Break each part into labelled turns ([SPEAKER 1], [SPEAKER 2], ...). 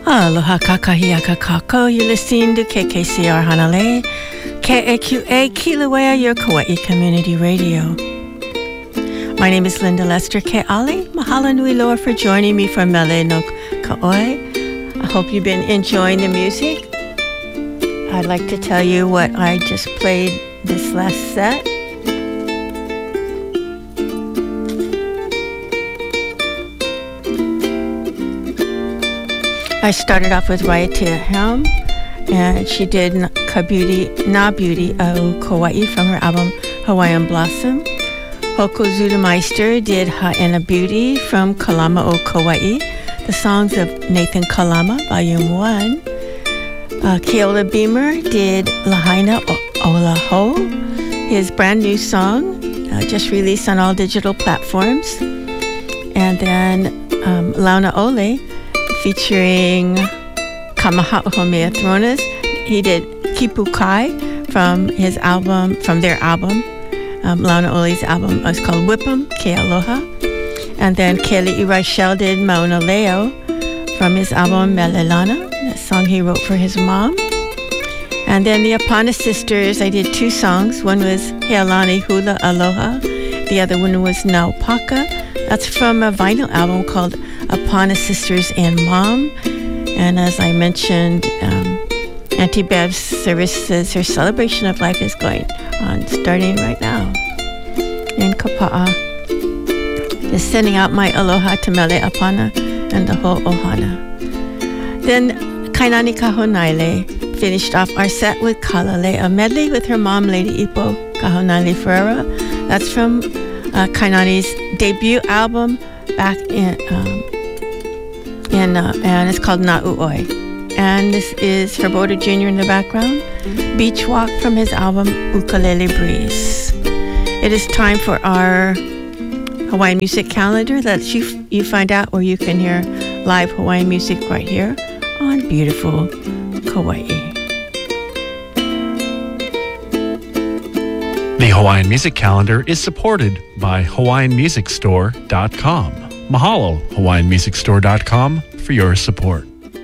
[SPEAKER 1] Aloha kakahiaka kako. You're listening to KKCR Hanalei, KAQA Kilauea, your Kauai Community Radio. My name is Linda Lester Ke'ali. Mahalo nui loa for joining me for Mele no Ka'oi. I hope you've been enjoying the music. I'd like to tell you what I just played this last set. I started off with Raiatea Helm, and she did Na Beauty o Kauai from her album Hawaiian Blossom. Hoko Zudameister did Ha'ena Beauty from Kalama o Kauai, the songs of Nathan Kalama, Volume 1. Keola Beamer did Lahaina Ola Ho, his brand new song, just released on all digital platforms. And then Launa Ole, featuring Kamaha'o Thronas. He did Kipu Kai from their album. Launa Ole's album was called Whip'em, Ke Aloha. And then Kelly Rachel did Mauna Leo from his album Melelana, that song he wrote for his mom. And then the Apana Sisters, I did two songs. One was Healani Hula Aloha. The other one was Naupaka. That's from a vinyl album called Apana Sisters and Mom. And as I mentioned, Auntie Bev's services, her celebration of life is going on, starting right now in Kapa'a. Just sending out my aloha to Mele Apana and the whole ohana. Then Kainani Kahonaile finished off our set with Kalale, a medley with her mom, Lady Ipo Kahonaile Ferreira. That's from Kainani's debut album back and it's called Na'u'oi. And this is Herboda Jr. in the background, Beach Walk from his album Ukulele Breeze. It is time for our Hawaiian music calendar that you find out where you can hear live Hawaiian music right here on beautiful Kauai.
[SPEAKER 2] The Hawaiian Music Calendar is supported by HawaiianMusicStore.com. Mahalo, HawaiianMusicStore.com, for your support.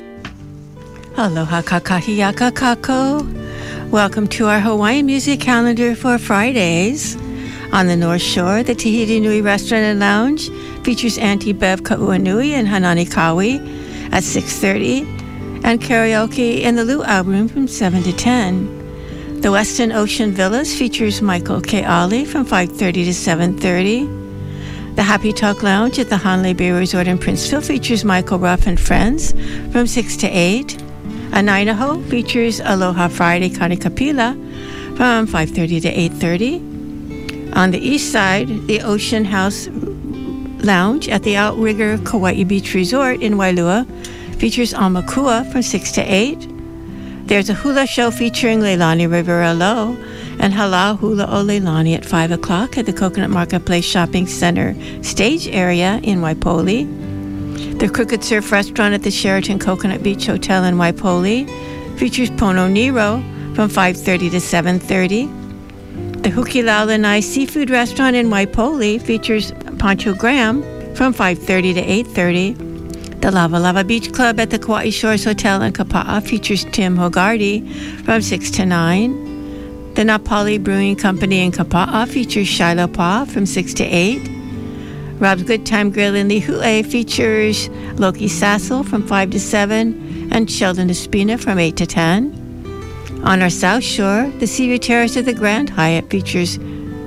[SPEAKER 1] Aloha kakahiaka kako. Welcome to our Hawaiian Music Calendar for Fridays. On the North Shore, the Tahiti Nui Restaurant and Lounge features Auntie Bev Ka'uanui and Hanani Kawi at 6:30, and karaoke in the Luau Room from 7 to 10. The Westin Ocean Villas features Michael Ke'ali from 5:30 to 7:30. The Happy Talk Lounge at the Hanalei Bay Resort in Princeville features Michael Ruff and friends from 6 to 8. Anainaho features Aloha Friday Kanikapila from 5:30 to 8:30. On the east side, the Ocean House Lounge at the Outrigger Kauai Beach Resort in Wailua features Amakua from 6 to 8. There's a hula show featuring Leilani Rivera Low and Halau Hula o Leilani at 5 o'clock at the Coconut Marketplace Shopping Center stage area in Waipoli. The Crooked Surf Restaurant at the Sheraton Coconut Beach Hotel in Waipoli features Pono Nero from 5:30 to 7:30. The Hukilau Lanai Seafood Restaurant in Waipoli features Pancho Graham from 5:30 to 8:30. The Lava Lava Beach Club at the Kauai Shores Hotel in Kapa'a features Tim Hogarty from 6 to 9. The Napali Brewing Company in Kapa'a features Shiloh Pa from 6 to 8. Rob's Good Time Grill in Lihue features Loki Sassel from 5 to 7 and Sheldon Espina from 8 to 10. On our South Shore, the Seaview Terrace at the Grand Hyatt features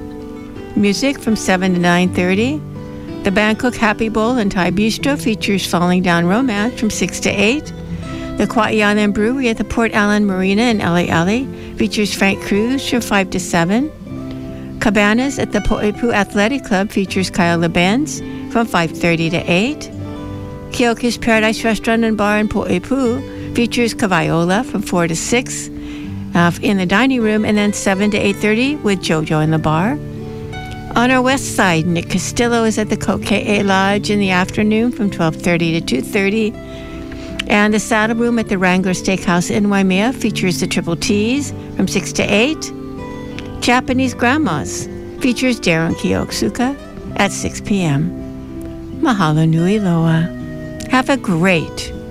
[SPEAKER 1] music from 7 to 9:30. The Bangkok Happy Bowl and Thai Bistro features Falling Down Romance from 6 to 8. The Kwai'anan Brewery at the Port Allen Marina in Ali'ali features Frank Cruz from 5 to 7. Cabanas at the Po'epu Athletic Club features Kyle LeBenz from 5:30 to 8. Keoki's Paradise Restaurant and Bar in Po'epu features Kavaiola from 4 to 6 in the dining room, and then 7 to 8:30 with JoJo in the bar. On our west side, Nick Castillo is at the Koke'e Lodge in the afternoon from 12:30 to 2:30. And the Saddle Room at the Wrangler Steakhouse in Waimea features the Triple T's from 6 to 8. Japanese Grandmas features Darren Kiyotsuka at 6 p.m. Mahalo nui loa. Have a great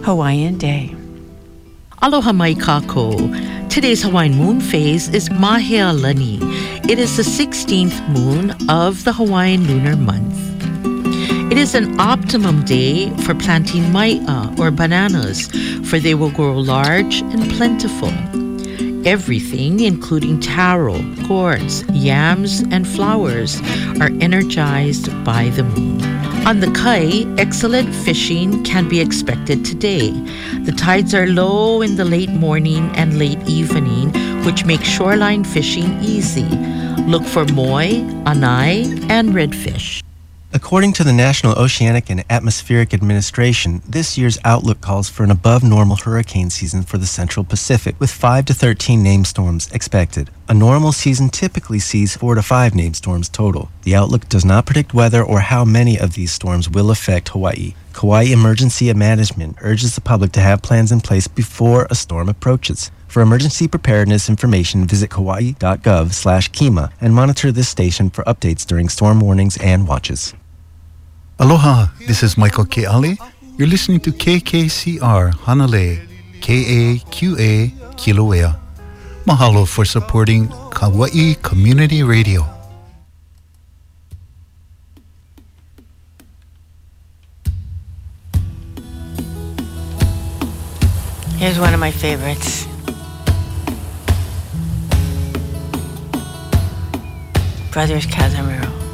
[SPEAKER 1] Hawaiian Day.
[SPEAKER 3] Aloha mai kako. Today's Hawaiian moon phase is Mahealani. It is the 16th moon of the Hawaiian lunar month. It is an optimum day for planting mai'a or bananas, for they will grow large and plentiful. Everything, including taro, gourds, yams, and flowers, are energized by the moon. On the kai, excellent fishing can be expected today. The tides are low in the late morning and late evening, which makes shoreline fishing easy. Look for moi, anai, and redfish.
[SPEAKER 4] According to the National Oceanic and Atmospheric Administration, this year's outlook calls for an above-normal hurricane season for the Central Pacific, with 5 to 13 named storms expected. A normal season typically sees 4 to 5 named storms total. The outlook does not predict whether or how many of these storms will affect Hawaii. Kauai Emergency Management urges the public to have plans in place before a storm approaches. For emergency preparedness information, visit kauai.gov/kima and monitor this station for updates during storm warnings and watches.
[SPEAKER 5] Aloha, this is Michael Ke'ale. You're listening to KKCR Hanalei, KAQA Kilauea. Mahalo for supporting Kauai Community Radio.
[SPEAKER 1] Here's one of my favorites. Brothers Casimiro.